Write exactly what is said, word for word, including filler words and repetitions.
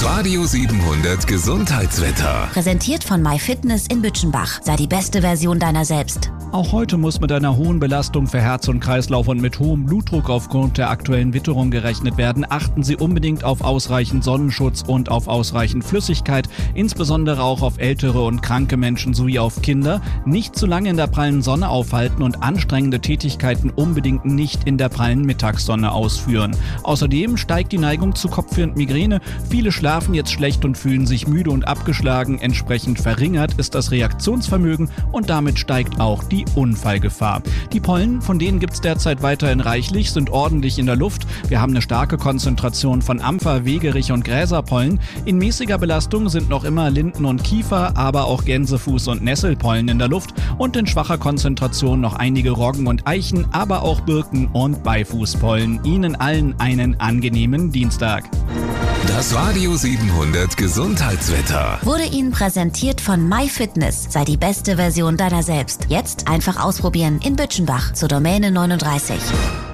Das Radio siebenhundert Gesundheitswetter. Präsentiert von MyFitness in Bütchenbach. Sei die beste Version deiner selbst. Auch heute muss mit einer hohen Belastung für Herz und Kreislauf und mit hohem Blutdruck aufgrund der aktuellen Witterung gerechnet werden. Achten Sie unbedingt auf ausreichend Sonnenschutz und auf ausreichend Flüssigkeit, insbesondere auch auf ältere und kranke Menschen sowie auf Kinder. Nicht zu lange in der prallen Sonne aufhalten und anstrengende Tätigkeiten unbedingt nicht in der prallen Mittagssonne ausführen. Außerdem steigt die Neigung zu Kopfweh und Migräne. Viele schlafen jetzt schlecht und fühlen sich müde und abgeschlagen. Entsprechend verringert ist das Reaktionsvermögen und damit steigt auch die Unfallgefahr. Die Pollen, von denen gibt es derzeit weiterhin reichlich, sind ordentlich in der Luft. Wir haben eine starke Konzentration von Ampfer, Wegerich und Gräserpollen. In mäßiger Belastung sind noch immer Linden und Kiefer, aber auch Gänsefuß- und Nesselpollen in der Luft und in schwacher Konzentration noch einige Roggen und Eichen, aber auch Birken- und Beifußpollen. Ihnen allen einen angenehmen Dienstag. Das Radio siebenhundert Gesundheitswetter Wurde Ihnen präsentiert von MyFitness. Sei die beste Version deiner selbst. Jetzt einfach ausprobieren in Bütchenbach zur Domäne neununddreißig.